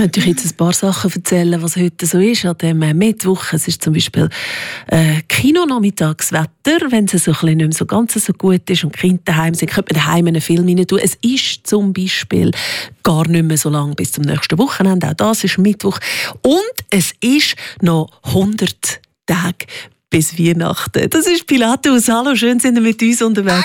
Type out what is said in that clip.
könnte ich jetzt ein paar Sachen erzählen, was heute so ist an dem Mittwoch. Es ist zum Beispiel Kinonachmittagswetter, wenn es so ein bisschen nicht mehr so ganz so gut ist und die Kinder daheim sind, könnte man daheim einen Film rein tun. Es ist zum Beispiel gar nicht mehr so lange bis zum nächsten Wochenende. Auch das ist Mittwoch. Und es ist noch 100 Tage bis Weihnachten. Das ist Pilatus. Hallo, schön sind Sie mit uns unterwegs.